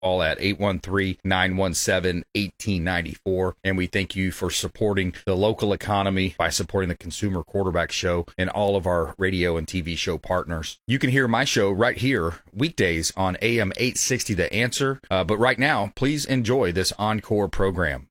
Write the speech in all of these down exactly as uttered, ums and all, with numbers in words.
all at eight one three, nine one seven, one eight nine four. And we thank you for supporting the local economy by supporting the Consumer Quarterback Show and all of our radio and T V show partners. You can hear my show right here weekdays on A M eight sixty The Answer. Uh, but right now, please enjoy this encore program.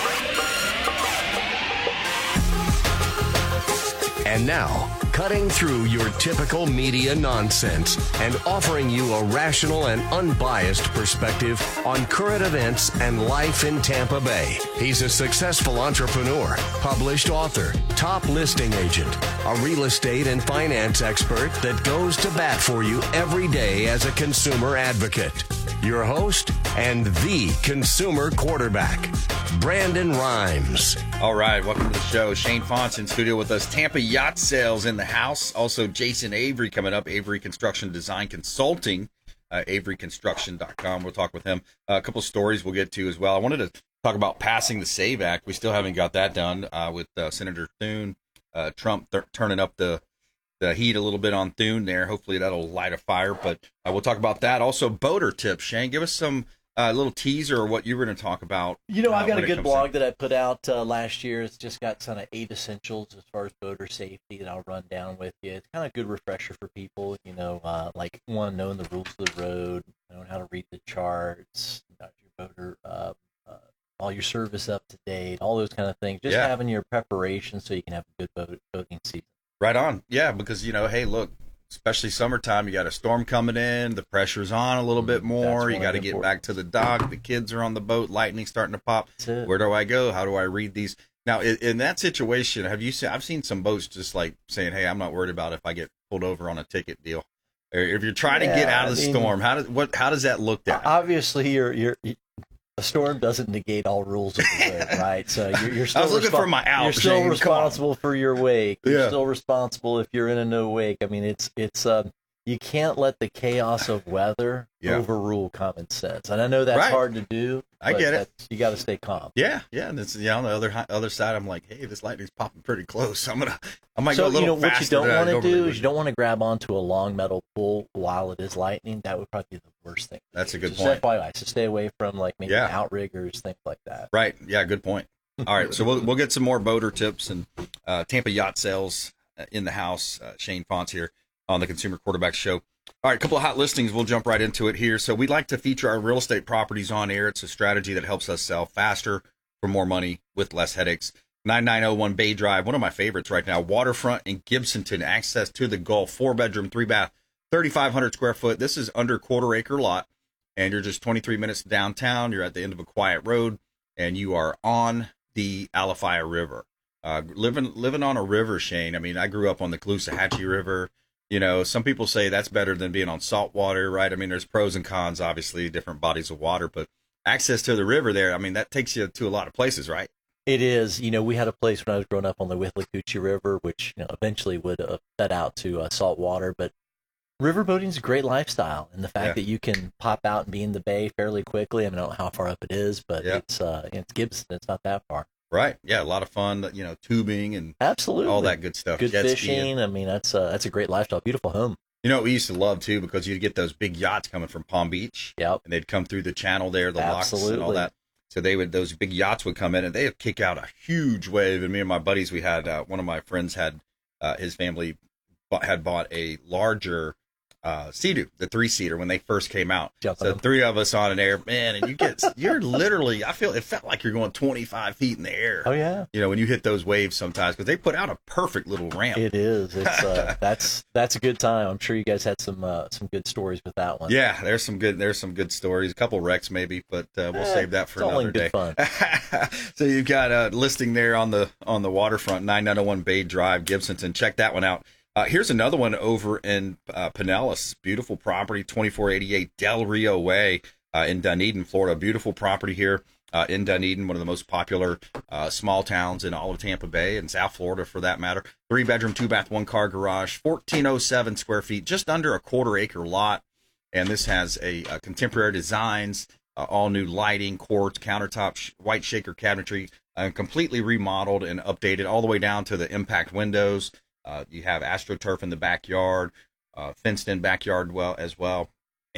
And now, cutting through your typical media nonsense and offering you a rational and unbiased perspective on current events and life in Tampa Bay. He's a successful entrepreneur, published author, top listing agent, a real estate and finance expert that goes to bat for you every day as a consumer advocate. Your host and the consumer quarterback, Brandon Rhymes. All right, welcome to the show. Shane Fonts in studio with us. Tampa Yacht Sales in the house. Also, Jason Avery coming up. Avery Construction Design Consulting, uh, avery construction dot com. We'll talk with him. Uh, a couple of stories we'll get to as well. I wanted to talk about passing the SAVE Act. We still haven't got that done uh, with uh, Senator Thune. Uh, Trump th- turning up the the heat a little bit on Thune there. Hopefully that'll light a fire, but uh, we'll talk about that. Also, boater tips. Shane, give us some uh, little teaser of what you were going to talk about. You know, I've uh, got a good blog that I put out uh, last year. It's just got kind of eight essentials as far as boater safety that I'll run down with you. It's kind of a good refresher for people, you know, uh, like one, knowing the rules of the road, knowing how to read the charts, got your boater, uh, uh, all your service up to date, all those kind of things. Just Yeah. having having your preparation so you can have a good boat, boating season. Right on. Yeah, because, you know, hey, look, especially summertime, you got a storm coming in, the pressure's on a little bit more, you got to get back to the dock, the kids are on the boat, lightning starting to pop. Where do I go? How do I read these? Now, in, in that situation, have you seen, I've seen some boats just like saying, hey, I'm not worried about if I get pulled over on a ticket deal. Or if you're trying yeah, to get out of the I mean, storm, how does what how does that look at? Obviously, you're you're a storm doesn't negate all rules of the road, right? So you're, you're still I was looking respo- for my out. You're still Shane, responsible for your wake. You're yeah. still responsible if you're in a no wake. I mean, it's it's um, you can't let the chaos of weather yeah. overrule common sense. And I know that's right. hard to do. I get it. You got to stay calm. Yeah, yeah. And it's yeah. On the other other side, I'm like, hey, this lightning's popping pretty close. I'm gonna, I might so, go a little you know, faster. What you don't want to do really is you don't want to grab onto a long metal pole while it is lightning. That would probably be the worst thing. That's do. a good Just point. F Y I, so stay away from like maybe yeah. outriggers, things like that. Right. Yeah. Good point. All right. So we'll we'll get some more boater tips and uh, Tampa Yacht Sales in the house. Uh, Shane Fonts here on the Consumer Quarterback Show. All right, a couple of hot listings. We'll jump right into it here. So we'd like to feature our real estate properties on air. It's a strategy that helps us sell faster for more money with less headaches. nine nine oh one Bay Drive, one of my favorites right now. Waterfront in Gibsonton, access to the Gulf, four bedroom, three bath, thirty-five hundred square foot. This is under quarter acre lot, and you're just twenty-three minutes downtown. You're at the end of a quiet road, and you are on the Alafaya River. Uh, living living on a river, Shane. I mean, I grew up on the Caloosahatchee River. You know, some people say that's better than being on salt water, right? I mean, there's pros and cons, obviously, different bodies of water, but access to the river there, I mean, that takes you to a lot of places, right? It is. You know, we had a place when I was growing up on the Withlacoochee River, which, you know, eventually would uh, fed out to uh, salt water, but riverboating is a great lifestyle, and the fact yeah. that you can pop out and be in the bay fairly quickly, I mean, I don't know how far up it is, but yeah. it's uh, it's Gibson, it's not that far. Right. Yeah, a lot of fun, you know, tubing and absolutely all that good stuff. Good Jet fishing. Skiing. I mean, that's uh, that's a great lifestyle. Beautiful home. You know what we used to love, too, because you'd get those big yachts coming from Palm Beach. Yep. And they'd come through the channel there, the absolutely. locks and all that. So they would, those big yachts would come in, and they would kick out a huge wave. And me and my buddies, we had, uh, one of my friends had, uh, his family bought, had bought a larger uh, Sea-Doo, the three-seater, when they first came out. Jumping so them. three of us on an air, man, and you get, you're literally, I feel, it felt like you're going twenty-five feet in the air. Oh, yeah. You know, when you hit those waves sometimes, because they put out a perfect little ramp. It is. It's uh, that's that's a good time. I'm sure you guys had some uh, some good stories with that one. Yeah, there's some good there's some good stories. A couple wrecks maybe, but uh, we'll eh, save that for it's all another in good day. Fun. So you've got a listing there on the on the waterfront, nine nine oh one Bay Drive, Gibsonton. Check that one out. Uh, here's another one over in uh, Pinellas. Beautiful property, twenty-four eighty-eight Del Rio Way uh, in Dunedin, Florida. Beautiful property here uh, in Dunedin, one of the most popular uh, small towns in all of Tampa Bay and South Florida for that matter. Three bedroom, two bath, one car garage, fourteen oh seven square feet, just under a quarter acre lot. And this has a, a contemporary designs, uh, all new lighting, quartz, countertop, sh- white shaker cabinetry, uh, completely remodeled and updated all the way down to the impact windows. Uh, you have AstroTurf in the backyard, uh, fenced in backyard well as well. And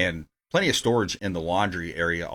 plenty of storage in the laundry area